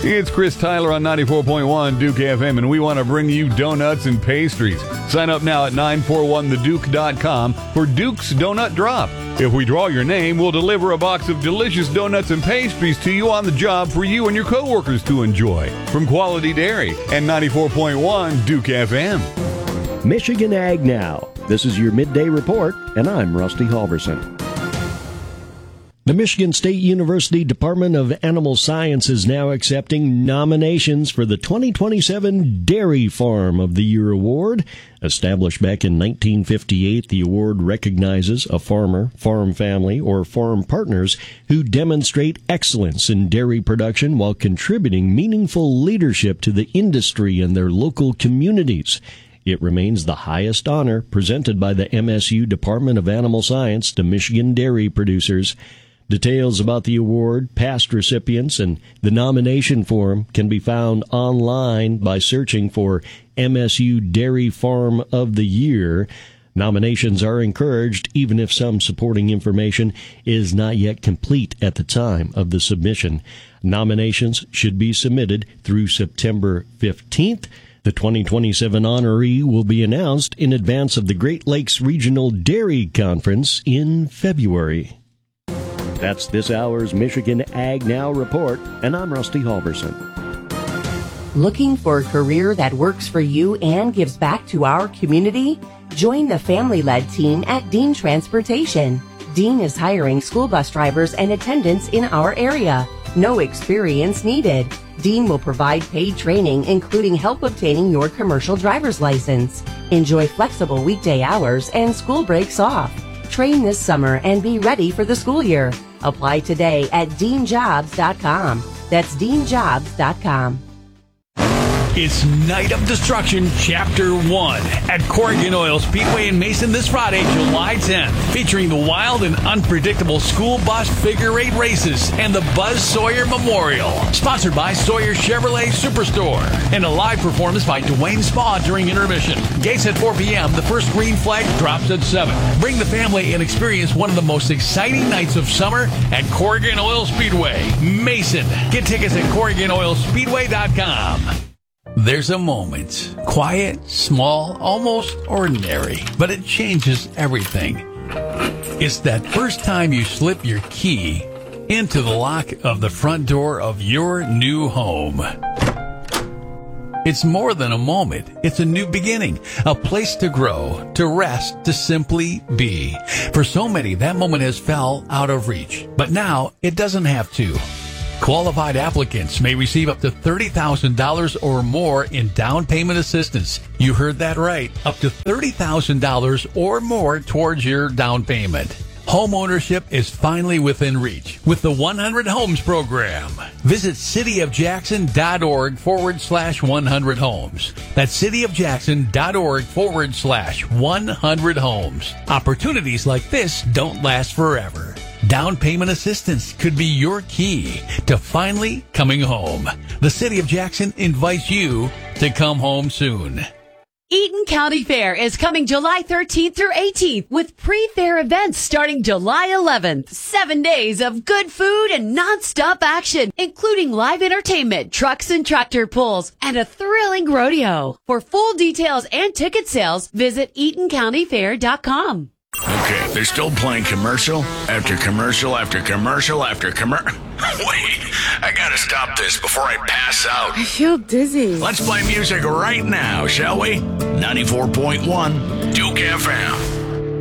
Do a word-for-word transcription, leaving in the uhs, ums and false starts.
It's Chris Tyler on ninety-four point one Duke F M, and we want to bring you donuts and pastries. Sign up now at nine four one the duke dot com for Duke's Donut Drop. If we draw your name, we'll deliver a box of delicious donuts and pastries to you on the job for you and your coworkers to enjoy. From Quality Dairy and ninety-four point one Duke F M. Michigan Ag Now. This is your midday report, and I'm Rusty Halverson. The Michigan State University Department of Animal Science is now accepting nominations for the twenty twenty-seven Dairy Farm of the Year Award. Established back in nineteen fifty-eight, the award recognizes a farmer, farm family, or farm partners who demonstrate excellence in dairy production while contributing meaningful leadership to the industry and their local communities. It remains the highest honor presented by the M S U Department of Animal Science to Michigan dairy producers. Details about the award, past recipients, and the nomination form can be found online by searching for M S U Dairy Farm of the Year. Nominations are encouraged even if some supporting information is not yet complete at the time of the submission. Nominations should be submitted through September fifteenth. The twenty twenty-seven honoree will be announced in advance of the Great Lakes Regional Dairy Conference in February. That's this hour's Michigan Ag Now report, and I'm Rusty Halverson. Looking for a career that works for you and gives back to our community? Join the family-led team at Dean Transportation. Dean is hiring school bus drivers and attendants in our area. No experience needed. Dean will provide paid training, including help obtaining your commercial driver's license. Enjoy flexible weekday hours and school breaks off. Train this summer and be ready for the school year. Apply today at dean jobs dot com. That's dean jobs dot com. It's Night of Destruction, Chapter one at Corrigan Oil Speedway in Mason this Friday, July tenth, featuring the wild and unpredictable school bus figure eight races and the Buzz Sawyer Memorial. Sponsored by Sawyer Chevrolet Superstore. And a live performance by Dwayne Spa during intermission. Gates at four p.m. The first green flag drops at seven. Bring the family and experience one of the most exciting nights of summer at Corrigan Oil Speedway, Mason. Get tickets at corrigan oil speedway dot com. There's a moment, quiet, small, almost ordinary, but it changes everything. It's that first time you slip your key into the lock of the front door of your new home. It's more than a moment. It's a new beginning, a place to grow, to rest, to simply be. For so many, that moment has fell out of reach, but now it doesn't have to. Qualified applicants may receive up to thirty thousand dollars or more in down payment assistance. You heard that right. Up to thirty thousand dollars or more towards your down payment. Home ownership is finally within reach with the one hundred Homes program. Visit cityofjackson.org forward slash 100 homes. That's cityofjackson.org forward slash 100 homes. Opportunities like this don't last forever. Down payment assistance could be your key to finally coming home. The City of Jackson invites you to come home soon. Eaton County Fair is coming July thirteenth through eighteenth with pre-fair events starting July eleventh. Seven days of good food and non-stop action, including live entertainment, trucks and tractor pulls, and a thrilling rodeo. For full details and ticket sales, visit eaton county fair dot com. Okay, they're still playing commercial after commercial after commercial after commercial. Wait, I gotta stop this before I pass out. I feel dizzy. Let's play music right now, shall we? ninety-four point one Duke F M.